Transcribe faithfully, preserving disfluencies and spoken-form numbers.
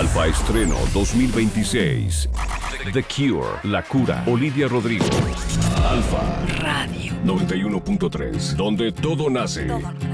Alfa Estreno dos mil veintiséis. The Cure, La Cura, Olivia Rodrigo. Alfa Radio noventa y uno punto tres, donde todo nace. Todo.